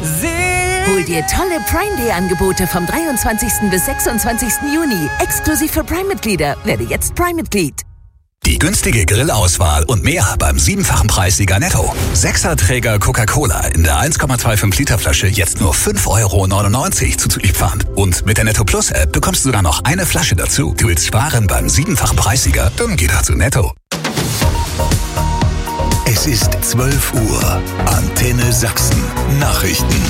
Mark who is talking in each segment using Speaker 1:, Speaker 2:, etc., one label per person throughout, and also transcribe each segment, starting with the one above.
Speaker 1: Hol dir tolle Prime Day Angebote vom 23. bis 26. Juni. Exklusiv für Prime-Mitglieder. Werde jetzt Prime-Mitglied.
Speaker 2: Die günstige Grillauswahl und mehr beim 7-fachen Preissieger Netto. 6er-Träger Coca-Cola in der 1,25 Liter Flasche jetzt nur 5,99 € zuzüglich Pfand. Und mit der Netto Plus App bekommst du sogar noch eine Flasche dazu. Du willst sparen beim 7-fachen Preissieger? Dann geh doch zu Netto.
Speaker 3: Es ist 12 Uhr. Antenne Sachsen. Nachrichten.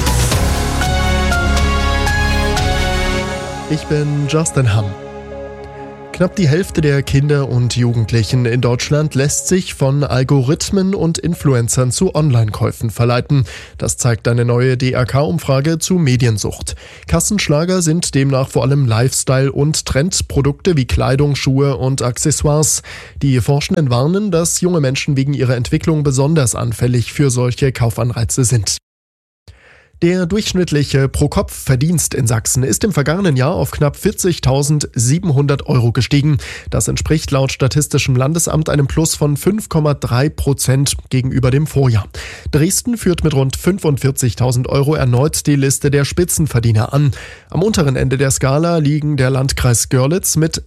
Speaker 4: Ich bin Justin Hamm. Knapp die Hälfte der Kinder und Jugendlichen in Deutschland lässt sich von Algorithmen und Influencern zu Online-Käufen verleiten. Das zeigt eine neue DRK-Umfrage zu Mediensucht. Kassenschlager sind demnach vor allem Lifestyle- und Trendprodukte wie Kleidung, Schuhe und Accessoires. Die Forschenden warnen, dass junge Menschen wegen ihrer Entwicklung besonders anfällig für solche Kaufanreize sind. Der durchschnittliche Pro-Kopf-Verdienst in Sachsen ist im vergangenen Jahr auf knapp 40.700 € gestiegen. Das entspricht laut Statistischem Landesamt einem Plus von 5,3% gegenüber dem Vorjahr. Dresden führt mit rund 45.000 € erneut die Liste der Spitzenverdiener an. Am unteren Ende der Skala liegen der Landkreis Görlitz mit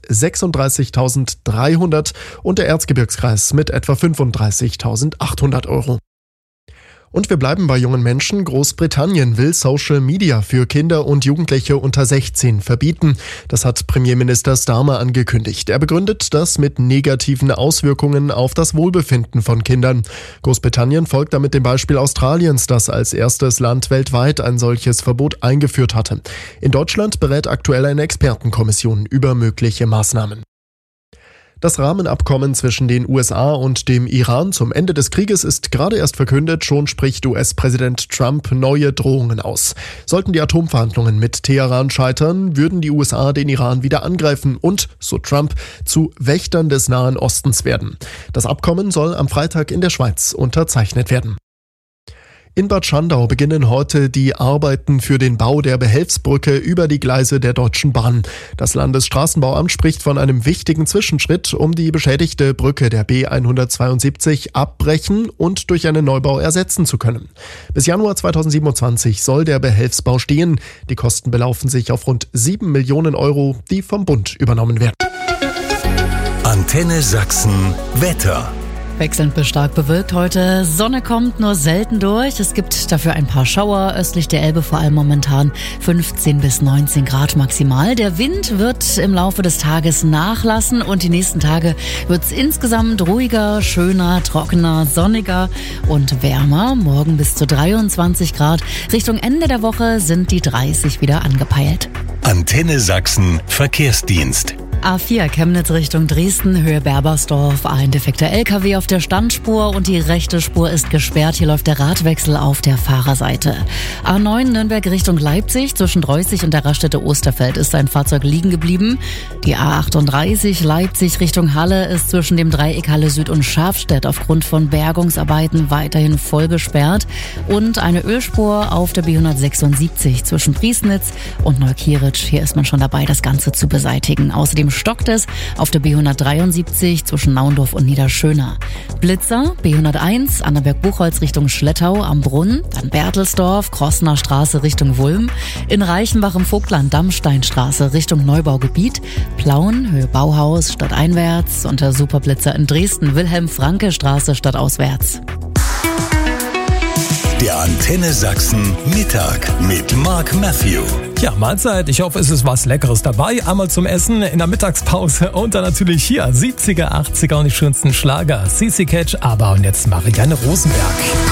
Speaker 4: 36.300 und der Erzgebirgskreis mit etwa 35.800 €. Und wir bleiben bei jungen Menschen. Großbritannien will Social Media für Kinder und Jugendliche unter 16 verbieten. Das hat Premierminister Starmer angekündigt. Er begründet das mit negativen Auswirkungen auf das Wohlbefinden von Kindern. Großbritannien folgt damit dem Beispiel Australiens, das als erstes Land weltweit ein solches Verbot eingeführt hatte. In Deutschland berät aktuell eine Expertenkommission über mögliche Maßnahmen. Das Rahmenabkommen zwischen den USA und dem Iran zum Ende des Krieges ist gerade erst verkündet, schon spricht US-Präsident Trump neue Drohungen aus. Sollten die Atomverhandlungen mit Teheran scheitern, würden die USA den Iran wieder angreifen und, so Trump, zu Wächtern des Nahen Ostens werden. Das Abkommen soll am Freitag in der Schweiz unterzeichnet werden. In Bad Schandau beginnen heute die Arbeiten für den Bau der Behelfsbrücke über die Gleise der Deutschen Bahn. Das Landesstraßenbauamt spricht von einem wichtigen Zwischenschritt, um die beschädigte Brücke der B172 abbrechen und durch einen Neubau ersetzen zu können. Bis Januar 2027 soll der Behelfsbau stehen. Die Kosten belaufen sich auf rund 7 Millionen €, die vom Bund übernommen werden.
Speaker 3: Antenne Sachsen Wetter.
Speaker 5: Wechselnd bis stark bewölkt heute. Sonne kommt nur selten durch. Es gibt dafür ein paar Schauer. Östlich der Elbe vor allem momentan 15 bis 19 Grad maximal. Der Wind wird im Laufe des Tages nachlassen und die nächsten Tage wird es insgesamt ruhiger, schöner, trockener, sonniger und wärmer. Morgen bis zu 23 Grad. Richtung Ende der Woche sind die 30 wieder angepeilt.
Speaker 3: Antenne Sachsen Verkehrsdienst.
Speaker 5: A4 Chemnitz Richtung Dresden, Höhe Berbersdorf, ein defekter LKW auf der Standspur und die rechte Spur ist gesperrt. Hier läuft der Radwechsel auf der Fahrerseite. A9 Nürnberg Richtung Leipzig, zwischen Dreußig und der Raststätte Osterfeld ist ein Fahrzeug liegen geblieben. Die A38 Leipzig Richtung Halle ist zwischen dem Dreieck Halle Süd und Schafstedt aufgrund von Bergungsarbeiten weiterhin voll gesperrt. Und eine Ölspur auf der B176 zwischen Priesnitz und Neukieritsch. Hier ist man schon dabei, das Ganze zu beseitigen. Außerdem stockt es auf der B173 zwischen Naundorf und Niederschöner. Blitzer, B101, Annaberg-Buchholz Richtung Schlettau am Brunn, dann Bertelsdorf, Krossner Straße Richtung Wulm, in Reichenbach im Vogtland Dammsteinstraße Richtung Neubaugebiet, Plauen, Höhe Bauhaus stadteinwärts und der Superblitzer in Dresden, Wilhelm-Franke-Straße stadtauswärts.
Speaker 3: Der Antenne Sachsen Mittag mit Mark Matthew.
Speaker 6: Ja, Mahlzeit. Ich hoffe, es ist was Leckeres dabei. Einmal zum Essen in der Mittagspause und dann natürlich hier 70er, 80er und die schönsten Schlager. CC Catch, aber und jetzt Marianne Rosenberg.